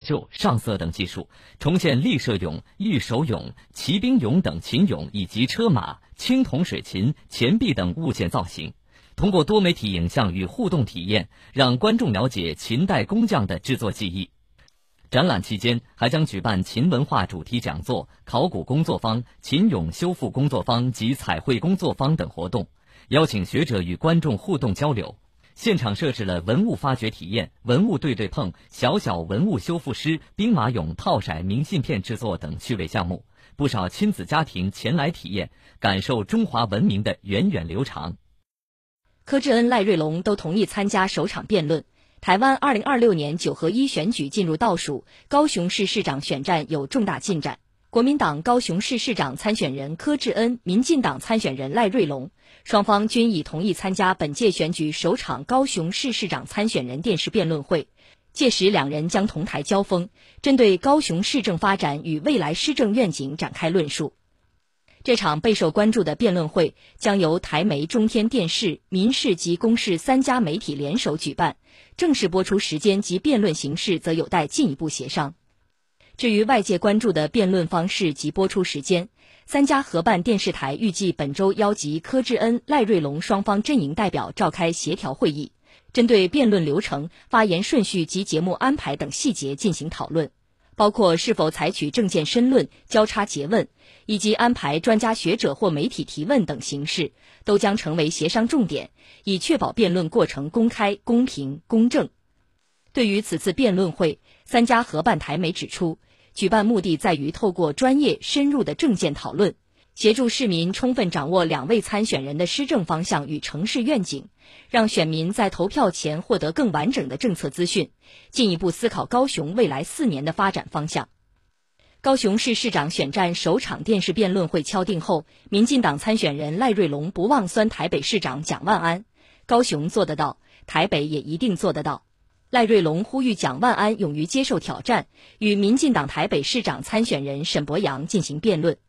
宙、上色等技术，重现立射俑、御手俑、骑兵俑等秦俑以及车马、青铜水琴、钱币等物件造型。通过多媒体影像与互动体验，让观众了解秦代工匠的制作技艺。展览期间还将举办秦文化主题讲座、考古工作坊、秦俑修复工作坊及彩绘工作坊等活动，邀请学者与观众互动交流。现场设置了文物发掘体验、文物对对碰、小小文物修复师、兵马俑套骰明信片制作等趣味项目，不少亲子家庭前来体验，感受中华文明的源远流长。 柯志恩、赖瑞龙都同意参加首场辩论。台湾2026年9合1选举进入倒数，高雄市市长选战有重大进展。国民党高雄市市长参选人柯志恩、民进党参选人赖瑞龙，双方均已同意参加本届选举首场高雄市市长参选人电视辩论会。届时两人将同台交锋，针对高雄市政发展与未来施政愿景展开论述。这场备受关注的辩论会将由台媒、中天电视、民视及公视3家媒体联手举办，正式播出时间及辩论形式则有待进一步协商。至于外界关注的辩论方式及播出时间，3家合办电视台预计本周邀集柯志恩、赖瑞龙双方阵营代表召开协调会议，针对辩论流程、发言顺序及节目安排等细节进行讨论，包括是否采取政见申论、交叉诘问，以及安排专家学者或媒体提问等形式，都将成为协商重点，以确保辩论过程公开、公平、公正。对于此次辩论会，3家合办台媒指出，举办目的在于透过专业深入的政见讨论，协助市民充分掌握2位参选人的施政方向与城市愿景，让选民在投票前获得更完整的政策资讯，进一步思考高雄未来4年的发展方向。高雄市市长选战首场电视辩论会敲定后，民进党参选人赖瑞龙不忘酸台北市长蒋万安，高雄做得到，台北也一定做得到。赖瑞龙呼吁蒋万安勇于接受挑战，与民进党台北市长参选人沈伯洋进行辩论。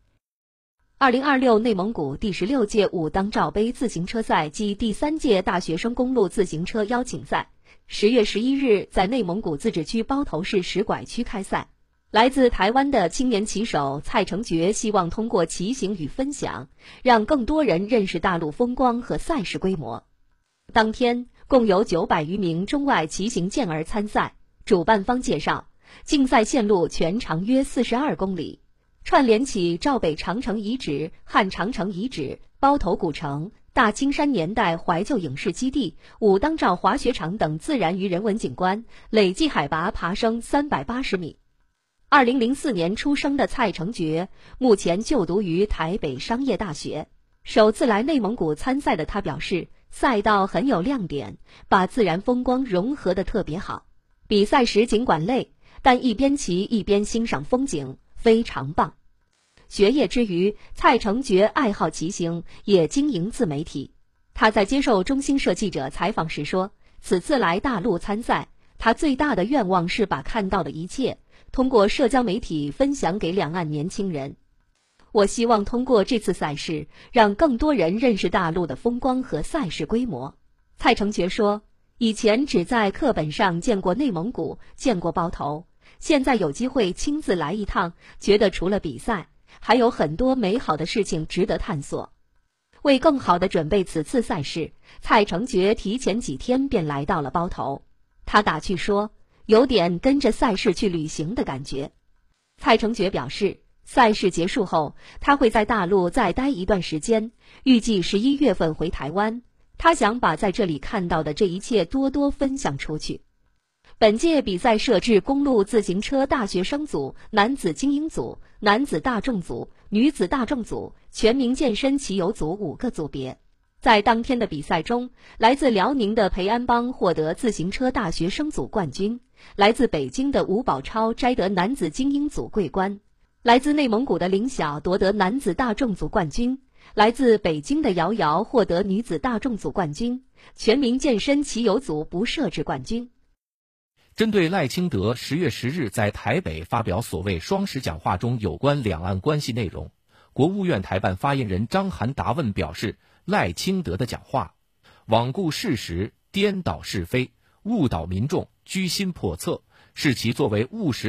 2026内蒙古第16届武当照杯自行车赛暨第3届大学生公路自行车邀请赛10月11日在内蒙古自治区包头市石拐区开赛。来自台湾的青年骑手蔡成觉希望通过骑行与分享，让更多人认识大陆风光和赛事规模。当天共有900余名中外骑行健儿参赛。主办方介绍，竞赛线路全长约42公里，串联起赵北长城遗址、汉长城遗址、包头古城、大青山年代怀旧影视基地、武当照滑雪场等自然与人文景观，累计海拔爬升380米。2004年出生的蔡成觉，目前就读于台北商业大学。首次来内蒙古参赛的他表示，赛道很有亮点，把自然风光融合得特别好。比赛时尽管累，但一边骑一边欣赏风景，非常棒。学业之余，蔡成觉爱好骑行，也经营自媒体。他在接受中新社记者采访时说，此次来大陆参赛，他最大的愿望是把看到的一切通过社交媒体分享给两岸年轻人。我希望通过这次赛事，让更多人认识大陆的风光和赛事规模。蔡成觉说，以前只在课本上见过内蒙古，见过包头，现在有机会亲自来一趟，觉得除了比赛，还有很多美好的事情值得探索。为更好地准备此次赛事，蔡成觉提前几天便来到了包头。他打趣说，有点跟着赛事去旅行的感觉。蔡成觉表示，赛事结束后，他会在大陆再待一段时间，预计11月份回台湾。他想把在这里看到的这一切多多分享出去。本届比赛设置公路自行车大学生组、男子精英组、男子大众组、女子大众组、全民健身骑游组5个组别。在当天的比赛中，来自辽宁的培安邦获得自行车大学生组冠军，来自北京的吴宝超摘得男子精英组桂冠，来自内蒙古的林晓夺得男子大众组冠军，来自北京的姚瑶获得女子大众组冠军，全民健身骑游组不设置冠军。 针对赖清德10月10日在台北发表所谓双十讲话中有关两岸关系内容，国务院台办发言人张涵答问表示，赖清德的讲话罔顾事实、颠倒是非、误导民众、居心叵测，视其作为务实